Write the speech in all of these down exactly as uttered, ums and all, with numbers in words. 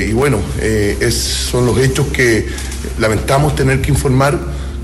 Eh, y bueno, eh, es, son los hechos que lamentamos tener que informar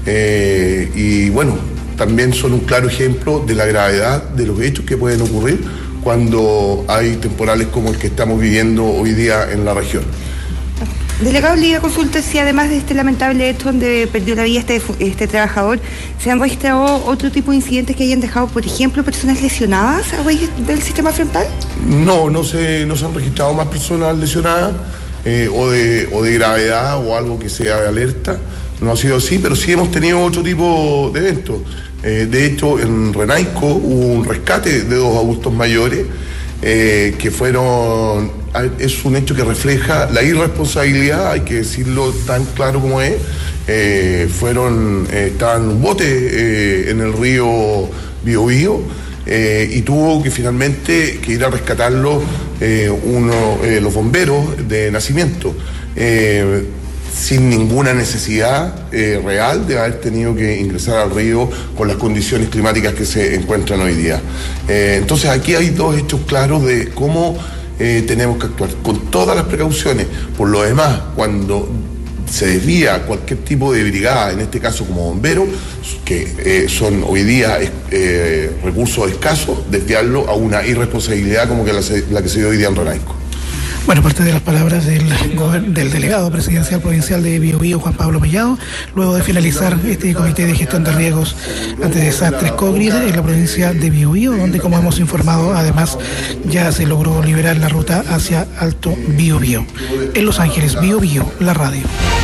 eh, y bueno, también son un claro ejemplo de la gravedad de los hechos que pueden ocurrir cuando hay temporales como el que estamos viviendo hoy día en la región. Delegado, le iba a consultar si además de este lamentable hecho donde perdió la vida este, este trabajador, ¿se han registrado otro tipo de incidentes que hayan dejado, por ejemplo, personas lesionadas a raíz del sistema frontal? No, no se, no se han registrado más personas lesionadas eh, o, de, o de gravedad o algo que sea de alerta. No ha sido así, pero sí hemos tenido otro tipo de eventos. Eh, de hecho, en Renaico hubo un rescate de dos adultos mayores eh, que fueron... Es un hecho que refleja la irresponsabilidad, hay que decirlo tan claro como es. Eh, fueron, eh, estaban en un bote eh, en el río Biobío eh, y tuvo que finalmente que ir a rescatarlo eh, uno, eh, los bomberos de Nacimiento. Eh, sin ninguna necesidad eh, real de haber tenido que ingresar al río con las condiciones climáticas que se encuentran hoy día. Eh, entonces aquí hay dos hechos claros de cómo eh, tenemos que actuar con todas las precauciones. Por lo demás, cuando se desvía cualquier tipo de brigada, en este caso como bomberos, que eh, son hoy día eh, recursos escasos, desviarlo a una irresponsabilidad como que la, la que se dio hoy día en Renaico. Bueno, parte de las palabras del, del delegado presidencial provincial de Biobío, Juan Pablo Mellado, luego de finalizar este comité de gestión de riesgos ante desastres COVID en la provincia de Biobío, donde, como hemos informado, además ya se logró liberar la ruta hacia Alto Biobío. En Los Ángeles, Biobío, la radio.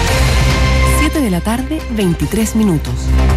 siete de la tarde, veintitrés minutos.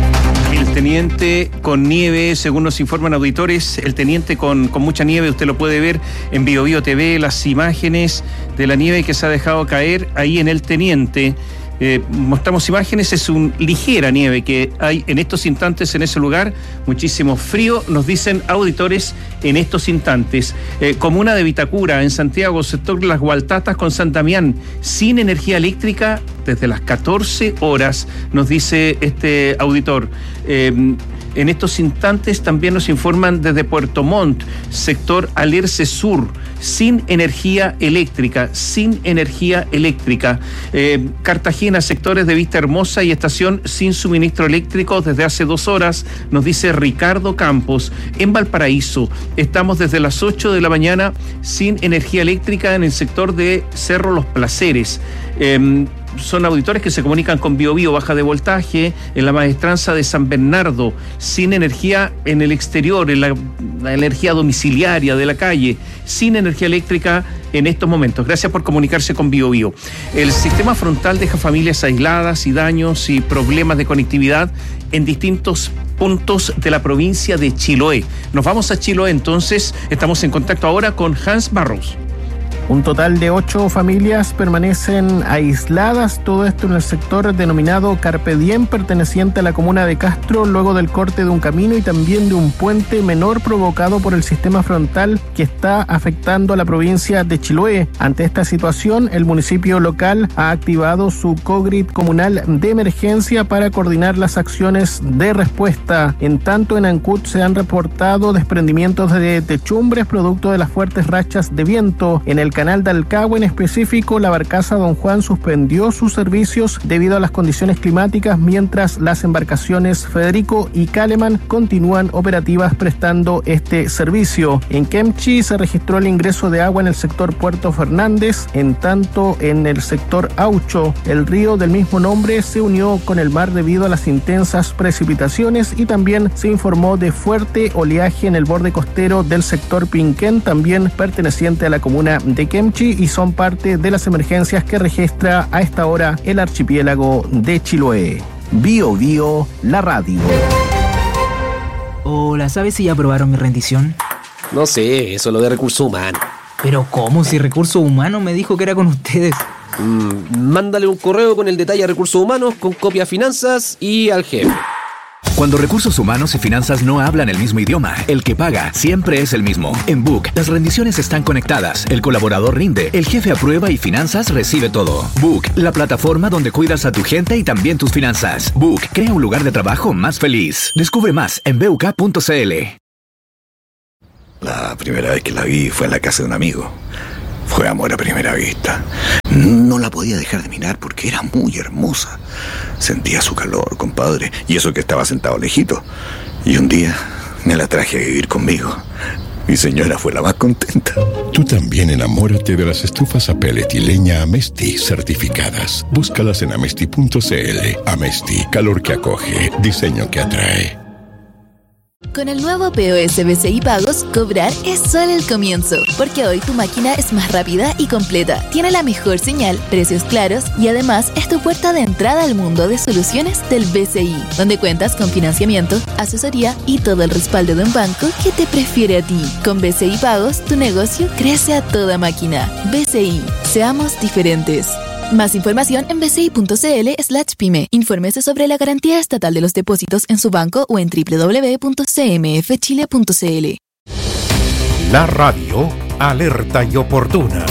El teniente con nieve, según nos informan auditores, el teniente con, con mucha nieve, usted lo puede ver en Biobío T V, las imágenes de la nieve que se ha dejado caer ahí en el teniente. Eh, mostramos imágenes, es una ligera nieve que hay en estos instantes en ese lugar, muchísimo frío, nos dicen auditores en estos instantes. Eh, comuna de Vitacura, en Santiago, sector Las Gualtatas con San Damián, sin energía eléctrica desde las catorce horas, nos dice este auditor. Eh, En estos instantes también nos informan desde Puerto Montt, sector Alerce Sur, sin energía eléctrica, sin energía eléctrica. Eh, Cartagena, sectores de Vista Hermosa y estación sin suministro eléctrico desde hace dos horas, nos dice Ricardo Campos. En Valparaíso, estamos desde las ocho de la mañana sin energía eléctrica en el sector de Cerro Los Placeres. Eh, Son auditores que se comunican con Biobío, baja de voltaje, en la maestranza de San Bernardo, sin energía en el exterior, en la, la energía domiciliaria de la calle, sin energía eléctrica en estos momentos. Gracias por comunicarse con Biobío. El sistema frontal deja familias aisladas y daños y problemas de conectividad en distintos puntos de la provincia de Chiloé. Nos vamos a Chiloé entonces, estamos en contacto ahora con Hans Barros. Un total de ocho familias permanecen aisladas, todo esto en el sector denominado Carpe Diem, perteneciente a la comuna de Castro, luego del corte de un camino y también de un puente menor provocado por el sistema frontal que está afectando a la provincia de Chiloé. Ante esta situación, el municipio local ha activado su COGRID comunal de emergencia para coordinar las acciones de respuesta. En tanto, en Ancud se han reportado desprendimientos de techumbres producto de las fuertes rachas de viento. En el canal de Alcagua en específico, la barcaza Don Juan suspendió sus servicios debido a las condiciones climáticas, mientras las embarcaciones Federico y Caleman continúan operativas prestando este servicio. En Kemchi se registró el ingreso de agua en el sector Puerto Fernández, en tanto en el sector Aucho, el río del mismo nombre se unió con el mar debido a las intensas precipitaciones y también se informó de fuerte oleaje en el borde costero del sector Pinquén, también perteneciente a la comuna de Kemchi, y son parte de las emergencias que registra a esta hora el archipiélago de Chiloé. Biobío, la radio. Hola, ¿sabes si ya aprobaron mi rendición? No sé, eso es lo de recursos humanos. Pero ¿cómo? Si recursos humanos me dijo que era con ustedes. Mm, mándale un correo con el detalle a recursos humanos, con copia a finanzas y al jefe. Cuando recursos humanos y finanzas no hablan el mismo idioma, el que paga siempre es el mismo. En Book, las rendiciones están conectadas, el colaborador rinde, el jefe aprueba y finanzas recibe todo. Book, la plataforma donde cuidas a tu gente y también tus finanzas. Book, crea un lugar de trabajo más feliz. Descubre más en b u k punto c l. La primera vez que la vi fue en la casa de un amigo. Fue amor a primera vista. No la podía dejar de mirar porque era muy hermosa. Sentía su calor, compadre, y eso que estaba sentado lejito. Y un día me la traje a vivir conmigo. Mi señora fue la más contenta. Tú también enamórate de las estufas a pellet y leña Amesti certificadas. Búscalas en amesti punto cl. Amesti, calor que acoge, diseño que atrae. Con el nuevo P O S B C I Pagos, cobrar es solo el comienzo, porque hoy tu máquina es más rápida y completa, tiene la mejor señal, precios claros y además es tu puerta de entrada al mundo de soluciones del B C I, donde cuentas con financiamiento, asesoría y todo el respaldo de un banco que te prefiere a ti. Con B C I Pagos, tu negocio crece a toda máquina. B C I, seamos diferentes. Más información en bci.cl slash pyme. Infórmese sobre la garantía estatal de los depósitos en su banco o en doble u doble u doble u punto c m f chile punto c l. La radio alerta y oportuna.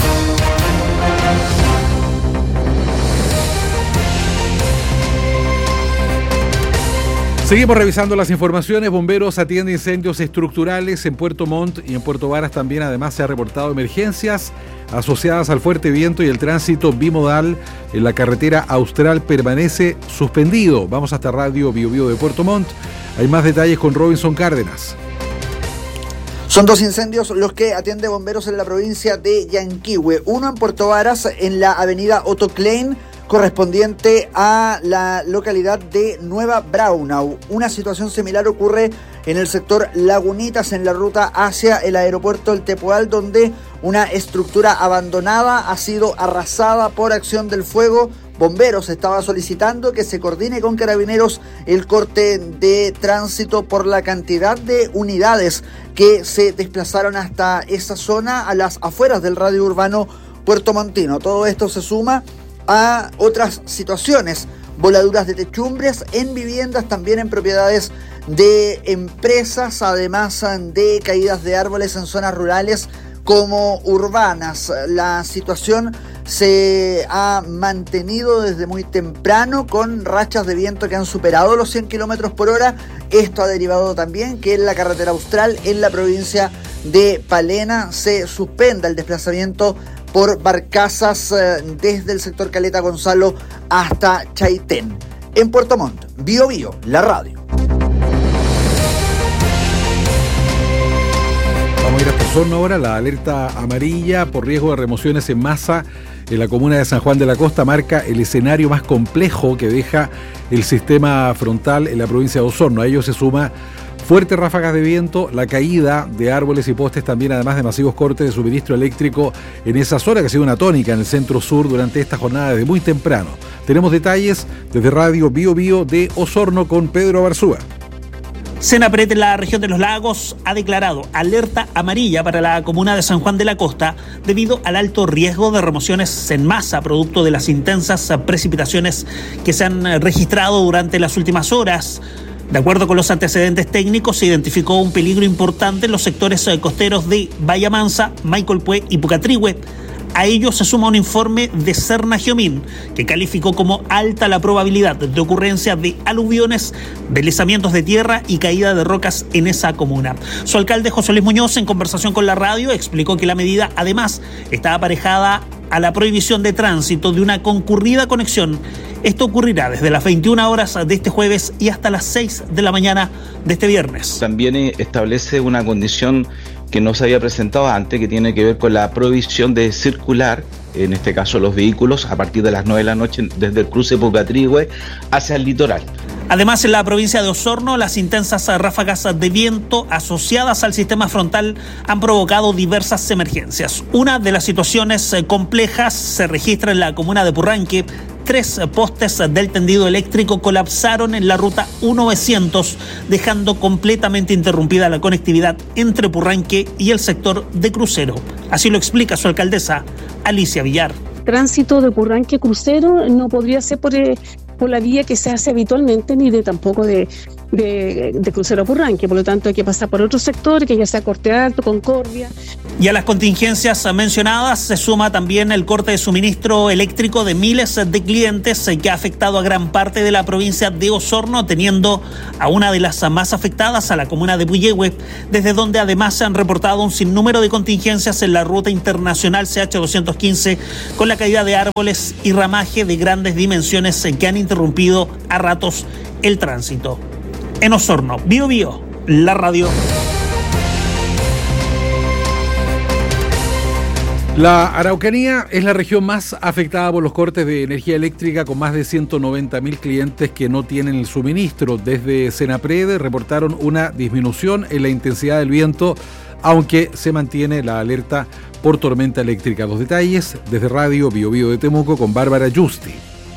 Seguimos revisando las informaciones. Bomberos atienden incendios estructurales en Puerto Montt y en Puerto Varas también. Además, se ha reportado emergencias asociadas al fuerte viento y el tránsito bimodal en la carretera austral permanece suspendido. Vamos hasta Radio Bio Bio de Puerto Montt. Hay más detalles con Robinson Cárdenas. Son dos incendios los que atiende Bomberos en la provincia de Yanquihue. Uno en Puerto Varas, en la avenida Otto Klein, correspondiente a la localidad de Nueva Braunau. Una situación similar ocurre en el sector Lagunitas, en la ruta hacia el aeropuerto El Tepual, donde una estructura abandonada ha sido arrasada por acción del fuego. Bomberos estaba solicitando que se coordine con Carabineros el corte de tránsito por la cantidad de unidades que se desplazaron hasta esa zona, a las afueras del radio urbano puertomontino. Todo esto se suma a otras situaciones, voladuras de techumbres en viviendas, también en propiedades de empresas, además de caídas de árboles en zonas rurales como urbanas. La situación se ha mantenido desde muy temprano con rachas de viento que han superado los cien kilómetros por hora. Esto ha derivado también que en la carretera austral, en la provincia de Palena, se suspenda el desplazamiento por barcazas eh, desde el sector Caleta Gonzalo hasta Chaitén. En Puerto Montt, Bio Bio, la radio. Vamos a ir hasta Osorno ahora. La alerta amarilla por riesgo de remociones en masa en la comuna de San Juan de la Costa marca el escenario más complejo que deja el sistema frontal en la provincia de Osorno. A ello se suma fuertes ráfagas de viento, la caída de árboles y postes también, además de masivos cortes de suministro eléctrico en esa zona que ha sido una tónica en el centro sur durante esta jornada desde muy temprano. Tenemos detalles desde Radio Bio Bio de Osorno con Pedro Barzúa. Senapred en la región de los lagos ha declarado alerta amarilla para la comuna de San Juan de la Costa debido al alto riesgo de remociones en masa producto de las intensas precipitaciones que se han registrado durante las últimas horas. De acuerdo con los antecedentes técnicos, se identificó un peligro importante en los sectores costeros de Bahía Mansa, Maicolpué y Pucatrihue. A ello se suma un informe de Serna Giomín, que calificó como alta la probabilidad de ocurrencia de aluviones, deslizamientos de tierra y caída de rocas en esa comuna. Su alcalde, José Luis Muñoz, en conversación con la radio, explicó que la medida, además, está aparejada a la prohibición de tránsito de una concurrida conexión. Esto ocurrirá desde las veintiuna horas de este jueves y hasta las seis de la mañana de este viernes. También establece una condición que no se había presentado antes, que tiene que ver con la prohibición de circular, en este caso los vehículos, a partir de las nueve de la noche desde el cruce Pucatrihue hacia el litoral. Además, en la provincia de Osorno, las intensas ráfagas de viento asociadas al sistema frontal han provocado diversas emergencias. Una de las situaciones complejas se registra en la comuna de Purranque. Tres postes del tendido eléctrico colapsaron en la ruta U novecientos, dejando completamente interrumpida la conectividad entre Purranque y el sector de Crucero. Así lo explica su alcaldesa, Alicia Villar. Tránsito de Purranque Crucero no podría ser por, eh, por la vía que se hace habitualmente, ni de tampoco de, de, de Crucero Purranque, por lo tanto hay que pasar por otro sector, que ya sea Corte Alto, Concordia. Y a las contingencias mencionadas se suma también el corte de suministro eléctrico de miles de clientes que ha afectado a gran parte de la provincia de Osorno, teniendo a una de las más afectadas, a la comuna de Puyehue, desde donde además se han reportado un sinnúmero de contingencias en la ruta internacional C H doscientos quince, con la caída de árboles y ramaje de grandes dimensiones que han interrumpido a ratos el tránsito. En Osorno, Bío Bío, la radio. La Araucanía es la región más afectada por los cortes de energía eléctrica, con más de ciento noventa mil clientes que no tienen el suministro. Desde Senapred reportaron una disminución en la intensidad del viento, aunque se mantiene la alerta por tormenta eléctrica. Los detalles desde Radio Bío Bío de Temuco con Bárbara Justi.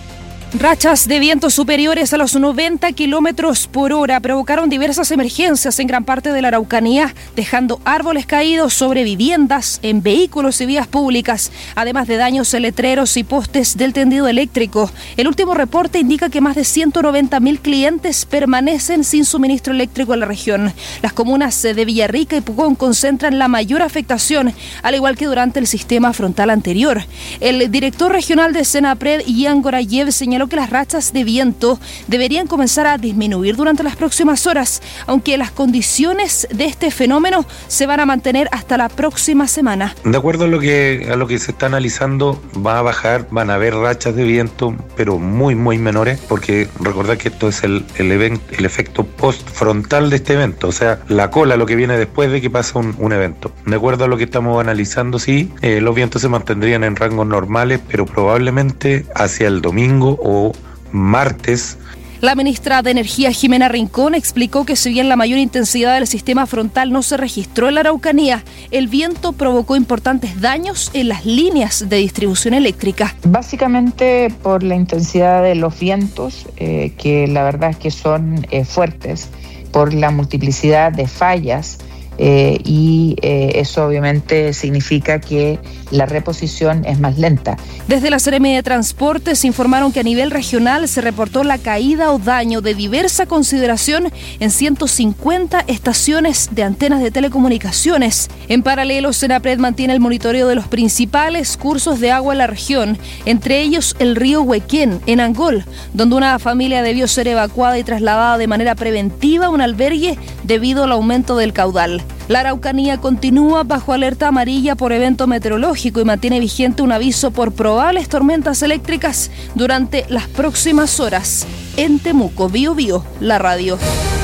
Rachas de viento superiores a los noventa kilómetros por hora provocaron diversas emergencias en gran parte de la Araucanía, dejando árboles caídos sobre viviendas, en vehículos y vías públicas, además de daños en letreros y postes del tendido eléctrico. El último reporte indica que más de ciento noventa mil clientes permanecen sin suministro eléctrico en la región. Las comunas de Villarrica y Pucón concentran la mayor afectación, al igual que durante el sistema frontal anterior. El director regional de Senapred, Ian Gorayev, señaló que las rachas de viento deberían comenzar a disminuir durante las próximas horas, aunque las condiciones de este fenómeno se van a mantener hasta la próxima semana. De acuerdo a lo que a lo que se está analizando, va a bajar, van a haber rachas de viento, pero muy muy menores, porque recordad que esto es el el, event, el efecto post-frontal de este evento, o sea, la cola, lo que viene después de que pasa un, un evento. De acuerdo a lo que estamos analizando, sí, eh, los vientos se mantendrían en rangos normales, pero probablemente hacia el domingo o martes. La ministra de Energía, Jimena Rincón, explicó que si bien la mayor intensidad del sistema frontal no se registró en la Araucanía, el viento provocó importantes daños en las líneas de distribución eléctrica. Básicamente por la intensidad de los vientos, eh, que la verdad es que son eh, fuertes, por la multiplicidad de fallas, Eh, y eh, eso obviamente significa que la reposición es más lenta. Desde la Seremi de Transportes informaron que a nivel regional se reportó la caída o daño de diversa consideración en ciento cincuenta estaciones de antenas de telecomunicaciones. En paralelo, Senapred mantiene el monitoreo de los principales cursos de agua en la región, entre ellos el río Huequén, en Angol, donde una familia debió ser evacuada y trasladada de manera preventiva a un albergue debido al aumento del caudal. La Araucanía continúa bajo alerta amarilla por evento meteorológico y mantiene vigente un aviso por probables tormentas eléctricas durante las próximas horas. En Temuco, Bío Bío, la radio.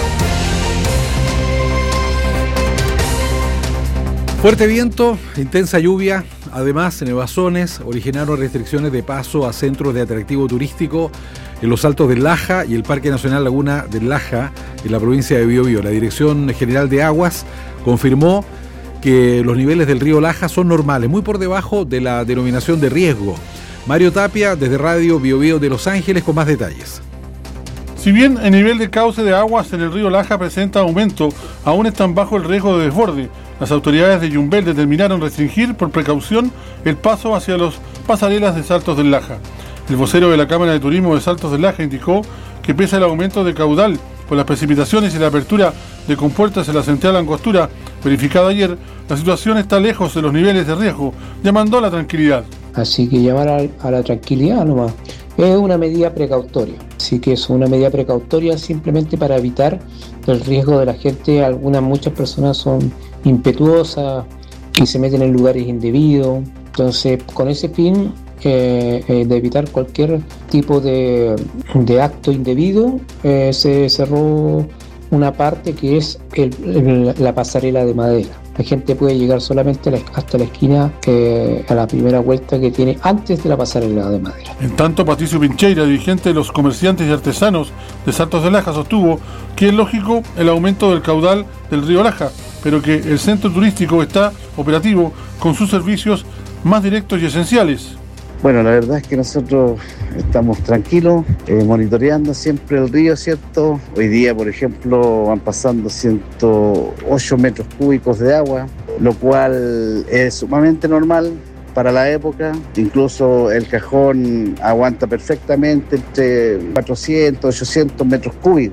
Fuerte viento, intensa lluvia, además nevazones originaron restricciones de paso a centros de atractivo turístico en los Altos del Laja y el Parque Nacional Laguna del Laja, en la provincia de Bío Bío. La Dirección General de Aguas confirmó que los niveles del río Laja son normales, muy por debajo de la denominación de riesgo. Mario Tapia, desde Radio Bío Bío de Los Ángeles, con más detalles. Si bien el nivel de cauce de aguas en el río Laja presenta aumento, aún están bajo el riesgo de desborde. Las autoridades de Yumbel determinaron restringir por precaución el paso hacia los pasarelas de Saltos del Laja. El vocero de la Cámara de Turismo de Saltos del Laja indicó que pese al aumento de caudal por las precipitaciones y la apertura de compuertas en la central Angostura verificada ayer, la situación está lejos de los niveles de riesgo, llamando a la tranquilidad. Así que llamar a, a la tranquilidad nomás. Es una medida precautoria, así que es una medida precautoria simplemente para evitar el riesgo de la gente. Algunas, muchas personas son impetuosas y se meten en lugares indebidos, entonces con ese fin eh, eh, de evitar cualquier tipo de, de acto indebido, eh, se cerró una parte que es el, el, la pasarela de madera. La gente puede llegar solamente hasta la esquina, eh, a la primera vuelta que tiene antes de la pasarela de madera. En tanto, Patricio Pincheira, dirigente de los comerciantes y artesanos de Saltos del Laja, sostuvo que es lógico el aumento del caudal del río Laja, pero que el centro turístico está operativo con sus servicios más directos y esenciales. Bueno, la verdad es que nosotros estamos tranquilos, eh, monitoreando siempre el río, ¿cierto? Hoy día, por ejemplo, van pasando ciento ocho metros cúbicos de agua, lo cual es sumamente normal para la época. Incluso el cajón aguanta perfectamente entre cuatrocientos, ochocientos metros cúbicos.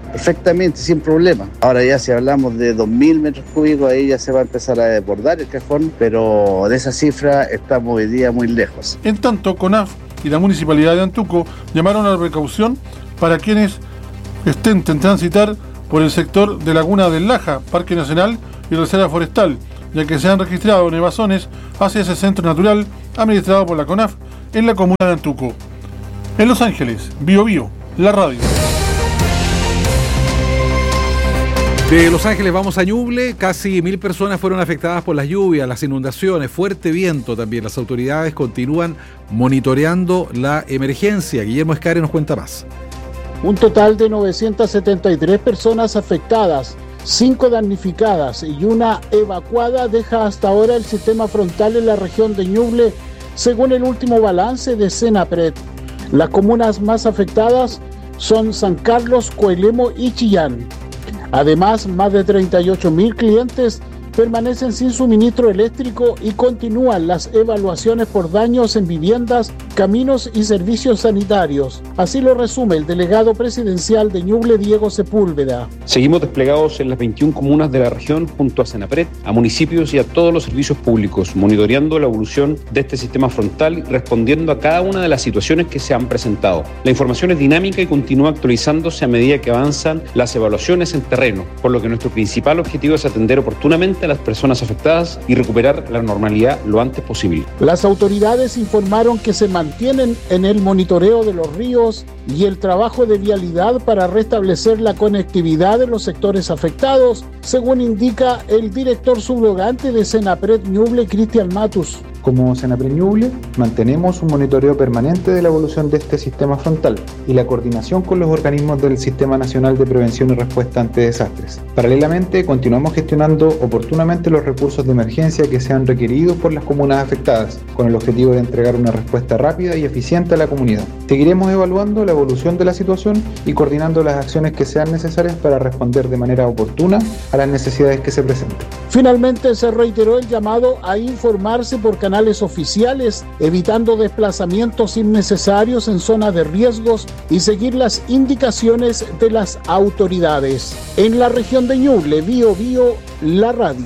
perfectamente, sin problema. Ahora ya si hablamos de dos mil metros cúbicos, ahí ya se va a empezar a desbordar el cajón, pero de esa cifra estamos hoy día muy lejos. En tanto, CONAF y la Municipalidad de Antuco llamaron a la precaución para quienes intenten transitar por el sector de Laguna del Laja, Parque Nacional y Reserva Forestal, ya que se han registrado nevazones hacia ese centro natural administrado por la CONAF en la comuna de Antuco. En Los Ángeles, Bio Bio, la radio. De Los Ángeles vamos a Ñuble, casi mil personas fueron afectadas por las lluvias, las inundaciones, fuerte viento también. Las autoridades continúan monitoreando la emergencia. Guillermo Escare nos cuenta más. Un total de novecientas setenta y tres personas afectadas, cinco damnificadas y una evacuada deja hasta ahora el sistema frontal en la región de Ñuble, según el último balance de Senapred. Las comunas más afectadas son San Carlos, Coelemo y Chillán. Además, más de treinta y ocho mil clientes permanecen sin suministro eléctrico y continúan las evaluaciones por daños en viviendas, caminos y servicios sanitarios. Así lo resume el delegado presidencial de Ñuble, Diego Sepúlveda. Seguimos desplegados en las veintiuna comunas de la región junto a Senapred, a municipios y a todos los servicios públicos, monitoreando la evolución de este sistema frontal y respondiendo a cada una de las situaciones que se han presentado. La información es dinámica y continúa actualizándose a medida que avanzan las evaluaciones en terreno, por lo que nuestro principal objetivo es atender oportunamente a las personas afectadas y recuperar la normalidad lo antes posible. Las autoridades informaron que se mantienen en el monitoreo de los ríos y el trabajo de vialidad para restablecer la conectividad de los sectores afectados, según indica el director subrogante de Senapred Ñuble, Cristian Matus. Como Senapred Ñuble, mantenemos un monitoreo permanente de la evolución de este sistema frontal y la coordinación con los organismos del Sistema Nacional de Prevención y Respuesta ante Desastres. Paralelamente, continuamos gestionando oportunamente los recursos de emergencia que sean requeridos por las comunas afectadas, con el objetivo de entregar una respuesta rápida y eficiente a la comunidad. Seguiremos evaluando la evolución de la situación y coordinando las acciones que sean necesarias para responder de manera oportuna a las necesidades que se presenten. Finalmente, se reiteró el llamado a informarse por canales oficiales, evitando desplazamientos innecesarios en zonas de riesgos y seguir las indicaciones de las autoridades. En la región de Ñuble, Bio Bio, la radio.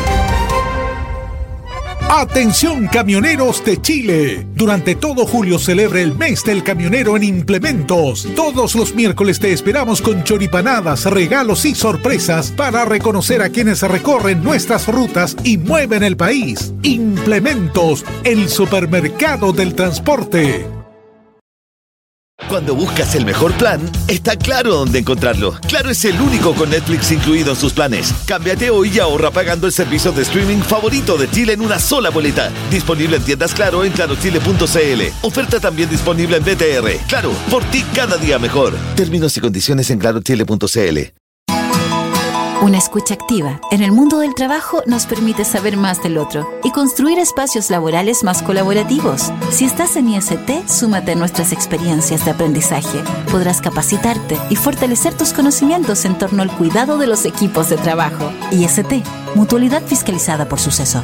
Atención camioneros de Chile. Durante todo julio celebra el mes del camionero en Implementos. Todos los miércoles te esperamos con choripanadas, regalos y sorpresas para reconocer a quienes recorren nuestras rutas y mueven el país. Implementos, el supermercado del transporte. Cuando buscas el mejor plan, está Claro dónde encontrarlo. Claro es el único con Netflix incluido en sus planes. Cámbiate hoy y ahorra pagando el servicio de streaming favorito de Chile en una sola boleta. Disponible en tiendas Claro en claro chile punto c l. Oferta también disponible en B T R. Claro, por ti cada día mejor. Términos y condiciones en claro chile punto c l. Una escucha activa en el mundo del trabajo nos permite saber más del otro y construir espacios laborales más colaborativos. Si estás en I S T, súmate a nuestras experiencias de aprendizaje. Podrás capacitarte y fortalecer tus conocimientos en torno al cuidado de los equipos de trabajo. I S T, Mutualidad Fiscalizada por Suceso.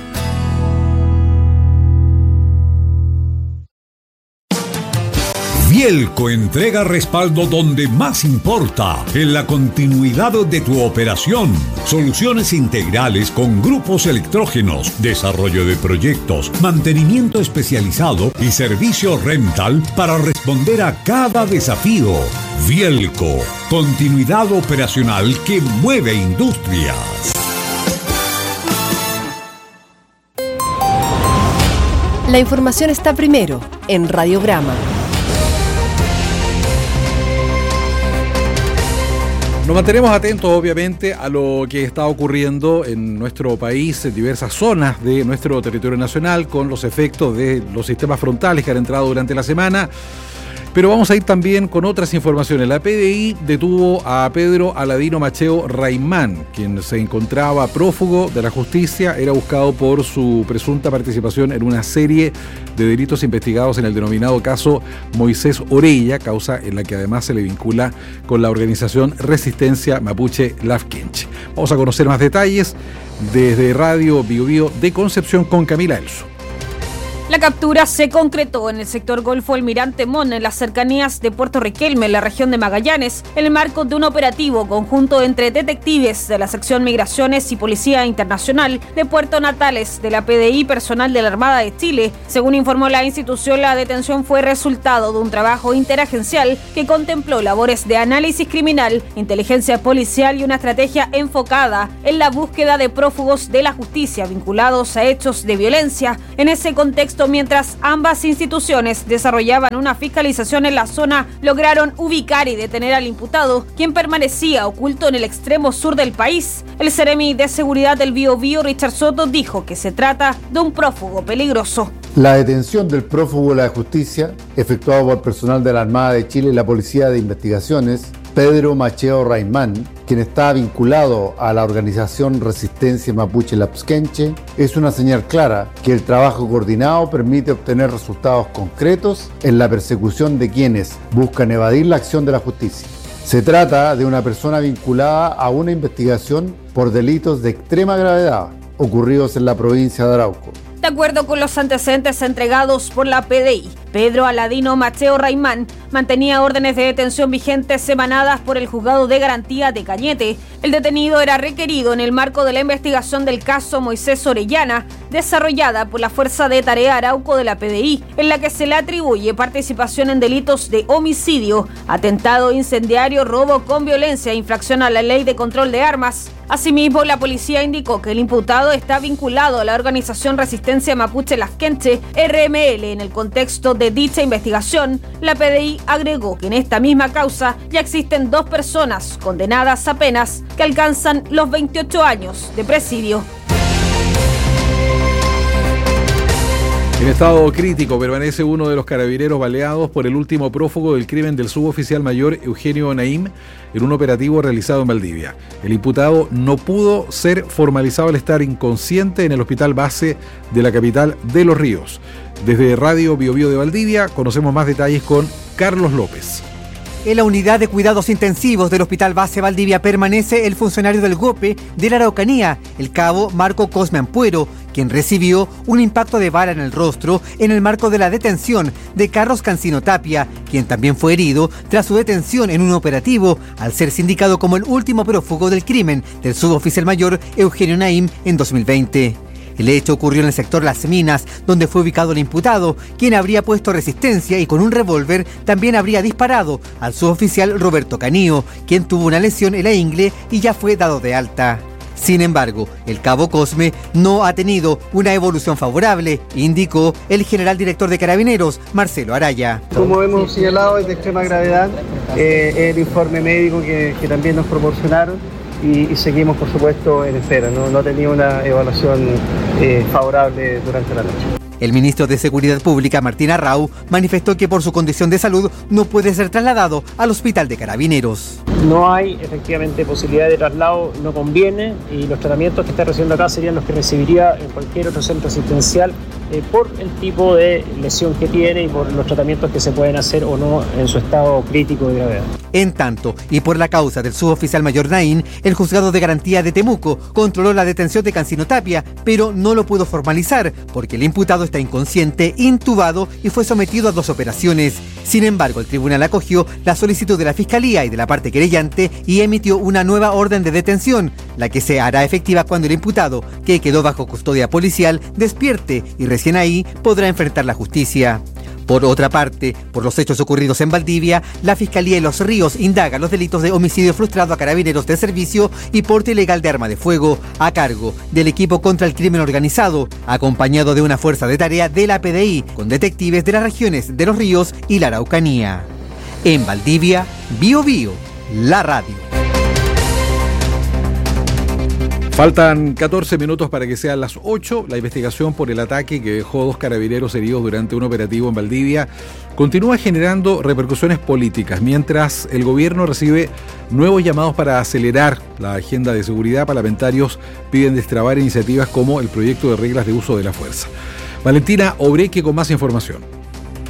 Vielco entrega respaldo donde más importa, en la continuidad de tu operación. Soluciones integrales con grupos electrógenos, desarrollo de proyectos, mantenimiento especializado y servicio rental para responder a cada desafío. Vielco, continuidad operacional que mueve industrias. La información está primero en Radiograma. Nos mantenemos atentos, obviamente, a lo que está ocurriendo en nuestro país, en diversas zonas de nuestro territorio nacional, con los efectos de los sistemas frontales que han entrado durante la semana. Pero vamos a ir también con otras informaciones. La P D I detuvo a Pedro Aladino Macheo Raimán, quien se encontraba prófugo de la justicia. Era buscado por su presunta participación en una serie de delitos investigados en el denominado caso Moisés Orella, causa en la que además se le vincula con la organización Resistencia Mapuche Lafkenche. Vamos a conocer más detalles desde Radio Bio Bio de Concepción con Camila Elso. La captura se concretó en el sector Golfo Almirante Mon, en las cercanías de Puerto Riquelme, en la región de Magallanes, en el marco de un operativo conjunto entre detectives de la sección Migraciones y Policía Internacional de Puerto Natales de la P D I, personal de la Armada de Chile. Según informó la institución, la detención fue resultado de un trabajo interagencial que contempló labores de análisis criminal, inteligencia policial y una estrategia enfocada en la búsqueda de prófugos de la justicia vinculados a hechos de violencia. En ese contexto, mientras ambas instituciones desarrollaban una fiscalización en la zona, lograron ubicar y detener al imputado, quien permanecía oculto en el extremo sur del país. El Seremi de Seguridad del Biobío, Richard Soto, dijo que se trata de un prófugo peligroso. La detención del prófugo de la justicia, efectuado por personal de la Armada de Chile y la Policía de Investigaciones, Pedro Macheo Raimán, quien está vinculado a la organización Resistencia Mapuche Lapsquenche, es una señal clara que el trabajo coordinado permite obtener resultados concretos en la persecución de quienes buscan evadir la acción de la justicia. Se trata de una persona vinculada a una investigación por delitos de extrema gravedad ocurridos en la provincia de Arauco. De acuerdo con los antecedentes entregados por la P D I, Pedro Aladino Macheo Raimán mantenía órdenes de detención vigentes emanadas por el Juzgado de Garantía de Cañete. El detenido era requerido en el marco de la investigación del caso Moisés Orellana, desarrollada por la Fuerza de Tarea Arauco de la P D I, en la que se le atribuye participación en delitos de homicidio, atentado incendiario, robo con violencia e infracción a la Ley de Control de Armas. Asimismo, la policía indicó que el imputado está vinculado a la organización Resistencia Mapuche Lasquenche, R M L. En el contexto de dicha investigación, la P D I agregó que en esta misma causa ya existen dos personas condenadas a penas que alcanzan los veintiocho años de presidio. En estado crítico permanece uno de los carabineros baleados por el último prófugo del crimen del suboficial mayor Eugenio Naim en un operativo realizado en Valdivia. El imputado no pudo ser formalizado al estar inconsciente en el hospital base de la capital de Los Ríos. Desde Radio Biobío de Valdivia conocemos más detalles con Carlos López. En la unidad de cuidados intensivos del Hospital Base Valdivia permanece el funcionario del G O P E de la Araucanía, el cabo Marco Cosme Ampuero, quien recibió un impacto de bala en el rostro en el marco de la detención de Carlos Cancino Tapia, quien también fue herido tras su detención en un operativo al ser sindicado como el último prófugo del crimen del suboficial mayor Eugenio Naim en dos mil veinte. El hecho ocurrió en el sector Las Minas, donde fue ubicado el imputado, quien habría puesto resistencia y con un revólver también habría disparado al suboficial Roberto Canío, quien tuvo una lesión en la ingle y ya fue dado de alta. Sin embargo, el cabo Cosme no ha tenido una evolución favorable, indicó el general director de Carabineros, Marcelo Araya. Como hemos señalado, es de extrema gravedad eh, el informe médico que, que también nos proporcionaron. Y, y seguimos, por supuesto, en espera. No, no ha tenido una evaluación eh, favorable durante la noche. El ministro de Seguridad Pública, Martín Arrau, manifestó que por su condición de salud no puede ser trasladado al hospital de Carabineros. No hay efectivamente posibilidad de traslado, no conviene, y los tratamientos que está recibiendo acá serían los que recibiría en cualquier otro centro asistencial eh, por el tipo de lesión que tiene y por los tratamientos que se pueden hacer o no en su estado crítico de gravedad. En tanto, y por la causa del suboficial mayor Naín, el juzgado de garantía de Temuco controló la detención de Cancino Tapia, pero no lo pudo formalizar porque el imputado está inconsciente, intubado y fue sometido a dos operaciones. Sin embargo, el tribunal acogió la solicitud de la Fiscalía y de la parte querellante y emitió una nueva orden de detención, la que se hará efectiva cuando el imputado, que quedó bajo custodia policial, despierte y recién ahí podrá enfrentar la justicia. Por otra parte, por los hechos ocurridos en Valdivia, la Fiscalía de Los Ríos indaga los delitos de homicidio frustrado a carabineros de servicio y porte ilegal de arma de fuego, a cargo del equipo contra el crimen organizado, acompañado de una fuerza de tarea de la P D I, con detectives de las regiones de Los Ríos y la Araucanía. En Valdivia, Biobío, la radio. Faltan catorce minutos para que sean las ocho. La investigación por el ataque que dejó dos carabineros heridos durante un operativo en Valdivia continúa generando repercusiones políticas, mientras el gobierno recibe nuevos llamados para acelerar la agenda de seguridad. Parlamentarios piden destrabar iniciativas como el proyecto de reglas de uso de la fuerza. Valentina Obreque con más información.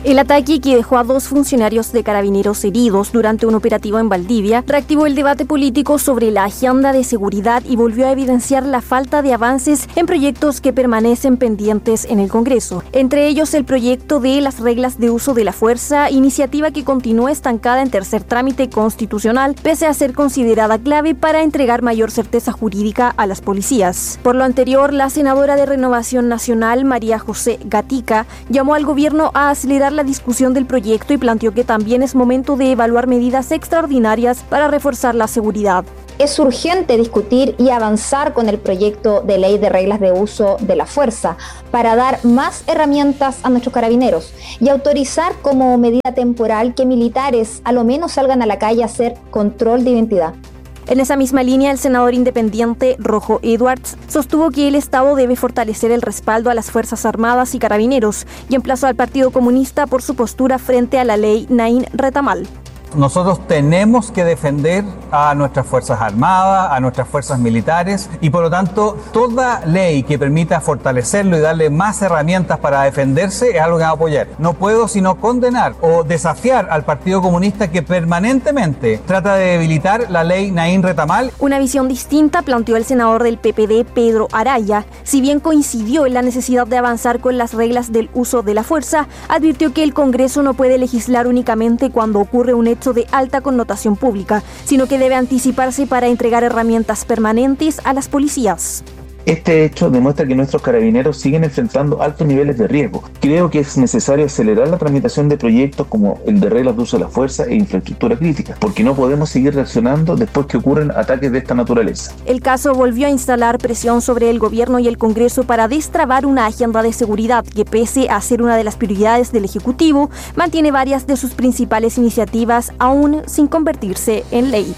El ataque, que dejó a dos funcionarios de Carabineros heridos durante un operativo en Valdivia, reactivó el debate político sobre la agenda de seguridad y volvió a evidenciar la falta de avances en proyectos que permanecen pendientes en el Congreso. Entre ellos, el proyecto de las reglas de uso de la fuerza, iniciativa que continúa estancada en tercer trámite constitucional, pese a ser considerada clave para entregar mayor certeza jurídica a las policías. Por lo anterior, la senadora de Renovación Nacional, María José Gatica, llamó al gobierno a acelerar la discusión del proyecto y planteó que también es momento de evaluar medidas extraordinarias para reforzar la seguridad. Es urgente discutir y avanzar con el proyecto de ley de reglas de uso de la fuerza para dar más herramientas a nuestros carabineros y autorizar como medida temporal que militares a lo menos salgan a la calle a hacer control de identidad. En esa misma línea, el senador independiente Rojo Edwards sostuvo que el Estado debe fortalecer el respaldo a las Fuerzas Armadas y Carabineros y emplazó al Partido Comunista por su postura frente a la ley Naín Retamal. Nosotros tenemos que defender a nuestras Fuerzas Armadas, a nuestras fuerzas militares y por lo tanto toda ley que permita fortalecerlo y darle más herramientas para defenderse es algo que vamos a apoyar. No puedo sino condenar o desafiar al Partido Comunista que permanentemente trata de debilitar la ley Naín Retamal. Una visión distinta planteó el senador del P P D, Pedro Araya. Si bien coincidió en la necesidad de avanzar con las reglas del uso de la fuerza, advirtió que el Congreso no puede legislar únicamente cuando ocurre un hecho de alta connotación pública, sino que debe anticiparse para entregar herramientas permanentes a las policías. Este hecho demuestra que nuestros carabineros siguen enfrentando altos niveles de riesgo. Creo que es necesario acelerar la tramitación de proyectos como el de reglas de uso de la fuerza e infraestructura crítica, porque no podemos seguir reaccionando después que ocurren ataques de esta naturaleza. El caso volvió a instalar presión sobre el gobierno y el Congreso para destrabar una agenda de seguridad que, pese a ser una de las prioridades del Ejecutivo, mantiene varias de sus principales iniciativas aún sin convertirse en ley.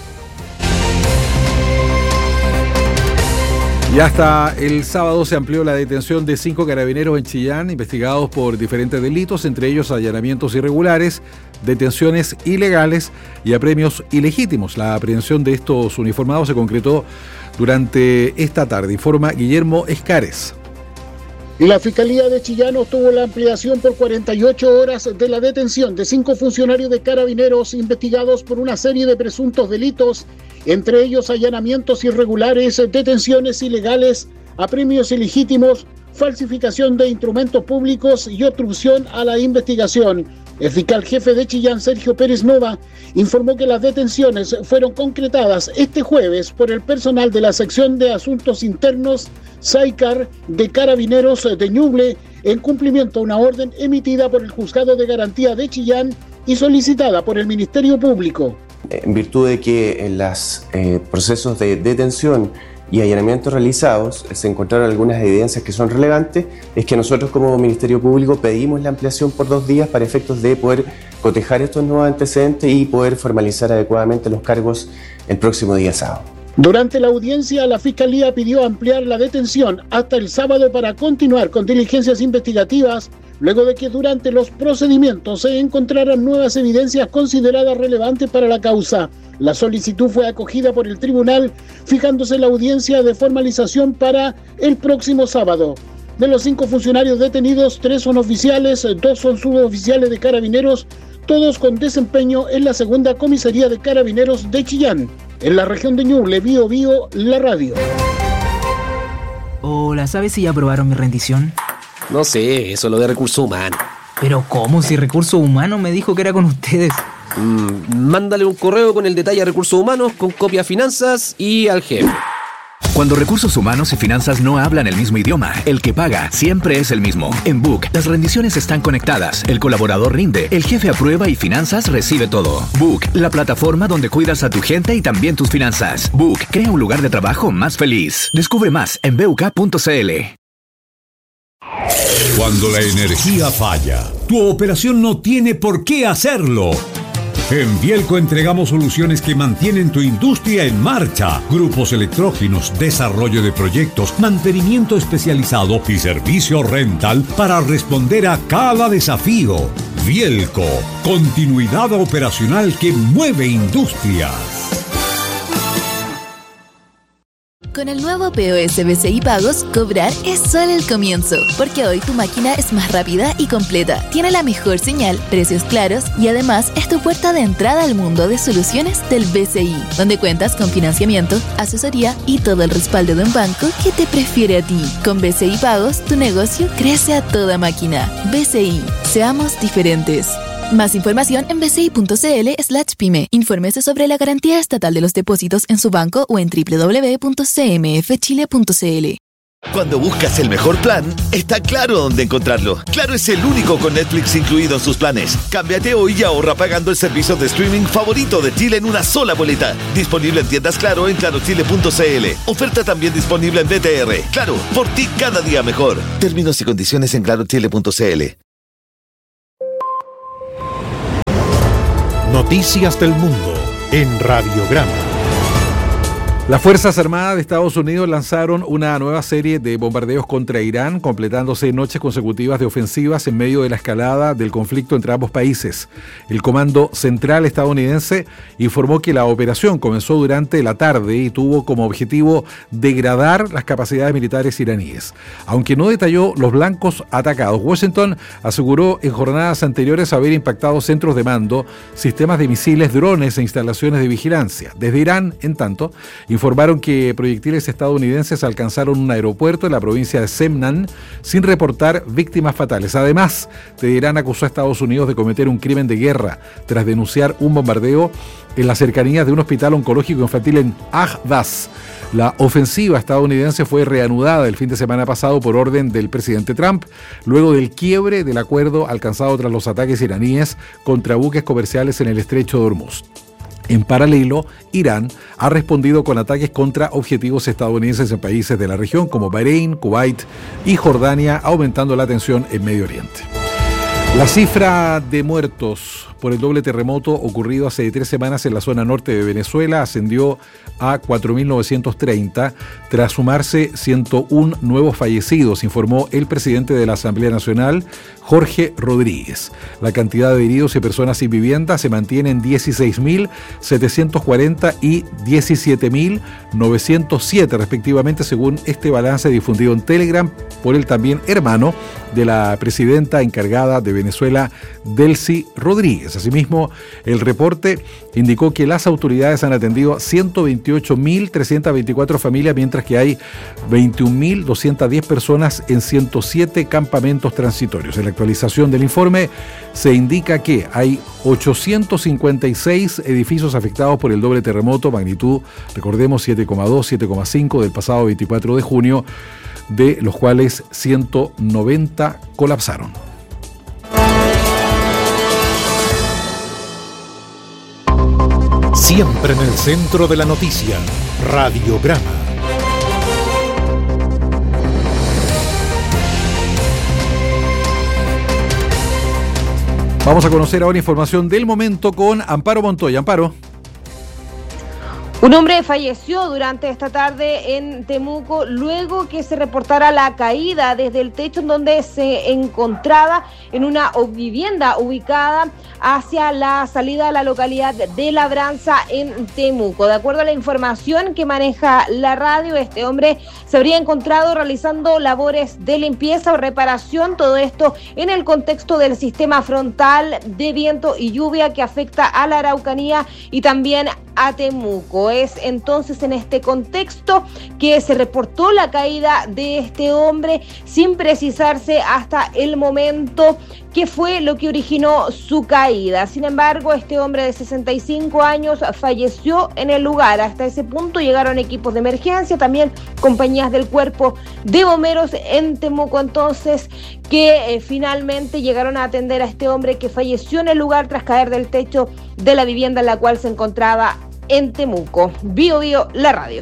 Y hasta el sábado se amplió la detención de cinco carabineros en Chillán, investigados por diferentes delitos, entre ellos allanamientos irregulares, detenciones ilegales y apremios ilegítimos. La aprehensión de estos uniformados se concretó durante esta tarde, informa Guillermo Escares. La Fiscalía de Chillán obtuvo la ampliación por cuarenta y ocho horas de la detención de cinco funcionarios de Carabineros investigados por una serie de presuntos delitos, entre ellos allanamientos irregulares, detenciones ilegales, apremios ilegítimos, falsificación de instrumentos públicos y obstrucción a la investigación. El fiscal jefe de Chillán, Sergio Pérez Nova, informó que las detenciones fueron concretadas este jueves por el personal de la sección de Asuntos Internos SAICAR de Carabineros de Ñuble, en cumplimiento a una orden emitida por el Juzgado de Garantía de Chillán y solicitada por el Ministerio Público. En virtud de que en los eh, procesos de detención y allanamientos realizados se encontraron algunas evidencias que son relevantes, es que nosotros como Ministerio Público pedimos la ampliación por dos días para efectos de poder cotejar estos nuevos antecedentes y poder formalizar adecuadamente los cargos el próximo día sábado. Durante la audiencia, la Fiscalía pidió ampliar la detención hasta el sábado para continuar con diligencias investigativas, luego de que durante los procedimientos se encontraran nuevas evidencias consideradas relevantes para la causa. La solicitud fue acogida por el tribunal, fijándose la audiencia de formalización para el próximo sábado. De los cinco funcionarios detenidos, tres son oficiales, dos son suboficiales de Carabineros, todos con desempeño en la segunda comisaría de Carabineros de Chillán. En la región de Ñuble, Bío Bío, la radio. Hola, ¿sabes si ya aprobaron mi rendición? No sé, eso es lo de recursos humanos. ¿Pero cómo? Si recursos humanos me dijo que era con ustedes. Mm, mándale un correo con el detalle a recursos humanos, con copia a finanzas y al jefe. Cuando recursos humanos y finanzas no hablan el mismo idioma, el que paga siempre es el mismo. En Book, las rendiciones están conectadas, el colaborador rinde, el jefe aprueba y finanzas recibe todo. Book, la plataforma donde cuidas a tu gente y también tus finanzas. Book, crea un lugar de trabajo más feliz. Descubre más en b u k punto c l. Cuando la energía falla, tu operación no tiene por qué hacerlo. En Bielco entregamos soluciones que mantienen tu industria en marcha. Grupos electrógenos, desarrollo de proyectos, mantenimiento especializado y servicio rental para responder a cada desafío. Bielco, continuidad operacional que mueve industrias. Con el nuevo P O S B C I Pagos, cobrar es solo el comienzo, porque hoy tu máquina es más rápida y completa, tiene la mejor señal, precios claros y además es tu puerta de entrada al mundo de soluciones del B C I, donde cuentas con financiamiento, asesoría y todo el respaldo de un banco que te prefiere a ti. Con B C I Pagos, tu negocio crece a toda máquina. B C I, seamos diferentes. Más información en bci.cl slash pyme. Infórmese sobre la garantía estatal de los depósitos en su banco o en doble u doble u doble u punto c m f chile punto c l. Cuando buscas el mejor plan, está claro dónde encontrarlo. Claro es el único con Netflix incluido en sus planes. Cámbiate hoy y ahorra pagando el servicio de streaming favorito de Chile en una sola boleta. Disponible en tiendas Claro en claro chile punto c l. Oferta también disponible en D T R. Claro, por ti cada día mejor. Términos y condiciones en claro chile punto c l. Noticias del Mundo en Radiograma. Las Fuerzas Armadas de Estados Unidos lanzaron una nueva serie de bombardeos contra Irán, completándose noches consecutivas de ofensivas en medio de la escalada del conflicto entre ambos países. El Comando Central estadounidense informó que la operación comenzó durante la tarde y tuvo como objetivo degradar las capacidades militares iraníes. Aunque no detalló los blancos atacados, Washington aseguró en jornadas anteriores haber impactado centros de mando, sistemas de misiles, drones e instalaciones de vigilancia. Desde Irán, en tanto, informaron que proyectiles estadounidenses alcanzaron un aeropuerto en la provincia de Semnan sin reportar víctimas fatales. Además, Teherán acusó a Estados Unidos de cometer un crimen de guerra tras denunciar un bombardeo en las cercanías de un hospital oncológico infantil en Ahdaz. La ofensiva estadounidense fue reanudada el fin de semana pasado por orden del presidente Trump, luego del quiebre del acuerdo alcanzado tras los ataques iraníes contra buques comerciales en el estrecho de Hormuz. En paralelo, Irán ha respondido con ataques contra objetivos estadounidenses en países de la región como Bahrein, Kuwait y Jordania, aumentando la tensión en Medio Oriente. La cifra de muertos por el doble terremoto ocurrido hace tres semanas en la zona norte de Venezuela ascendió a cuatro mil novecientos treinta, tras sumarse ciento uno nuevos fallecidos, informó el presidente de la Asamblea Nacional, Jorge Rodríguez. La cantidad de heridos y personas sin vivienda se mantiene en dieciséis mil setecientos cuarenta y diecisiete mil novecientos siete respectivamente, según este balance difundido en Telegram por el también hermano de la presidenta encargada de Venezuela, Delcy Rodríguez. Asimismo, el reporte indicó que las autoridades han atendido a ciento veintiocho mil trescientas veinticuatro familias, mientras que hay veintiún mil doscientas diez personas en ciento siete campamentos transitorios. En la actualización del informe se indica que hay ochocientos cincuenta y seis edificios afectados por el doble terremoto, magnitud, recordemos, siete coma dos, siete coma cinco del pasado veinticuatro de junio, de los cuales ciento noventa colapsaron. Siempre en el centro de la noticia, Radiograma. Vamos a conocer ahora información del momento con Amparo Montoya. Amparo. Un hombre falleció durante esta tarde en Temuco luego que se reportara la caída desde el techo en donde se encontraba en una vivienda ubicada hacia la salida de la localidad de Labranza en Temuco. De acuerdo a la información que maneja la radio, este hombre se habría encontrado realizando labores de limpieza o reparación, todo esto en el contexto del sistema frontal de viento y lluvia que afecta a la Araucanía y también a Temuco. Es entonces en este contexto que se reportó la caída de este hombre sin precisarse hasta el momento qué fue lo que originó su caída. Sin embargo, este hombre de sesenta y cinco años falleció en el lugar. Hasta ese punto llegaron equipos de emergencia, también compañías del Cuerpo de Bomberos en Temuco, entonces que eh, finalmente llegaron a atender a este hombre que falleció en el lugar tras caer del techo de la vivienda en la cual se encontraba en Temuco. Bio Bio, la radio.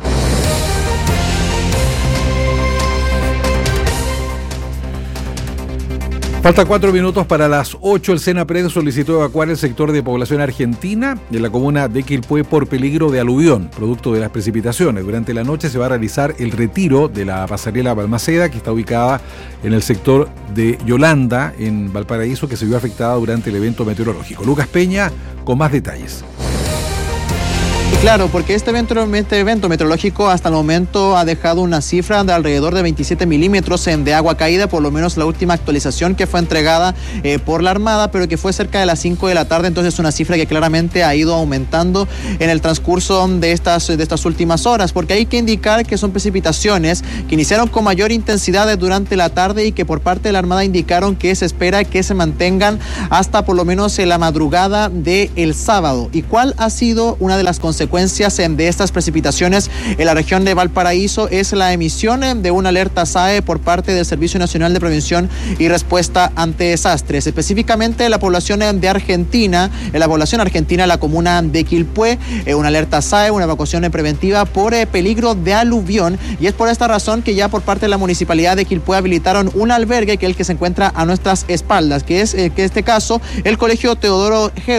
Falta cuatro minutos para las ocho. El Senapred solicitó evacuar el sector de población argentina de la comuna de Quilpué por peligro de aluvión, producto de las precipitaciones. Durante la noche se va a realizar el retiro de la pasarela Balmaceda, que está ubicada en el sector de Yolanda, en Valparaíso, que se vio afectada durante el evento meteorológico. Lucas Peña, con más detalles. Claro, porque este evento, este evento meteorológico hasta el momento ha dejado una cifra de alrededor de veintisiete milímetros de agua caída, por lo menos la última actualización que fue entregada eh, por la Armada, pero que fue cerca de las cinco de la tarde, entonces una cifra que claramente ha ido aumentando en el transcurso de estas, de estas últimas horas, porque hay que indicar que son precipitaciones que iniciaron con mayor intensidad durante la tarde y que por parte de la Armada indicaron que se espera que se mantengan hasta por lo menos en la madrugada del sábado. ¿Y cuál ha sido una de las consecuencias de estas precipitaciones en la región de Valparaíso? Es la emisión de una alerta S A E por parte del Servicio Nacional de Prevención y Respuesta ante Desastres. Específicamente la población de Argentina, en la población argentina, la comuna de Quilpué, una alerta S A E, una evacuación preventiva por peligro de aluvión, y es por esta razón que ya por parte de la Municipalidad de Quilpué habilitaron un albergue que es el que se encuentra a nuestras espaldas, que es que en este caso el Colegio Teodoro G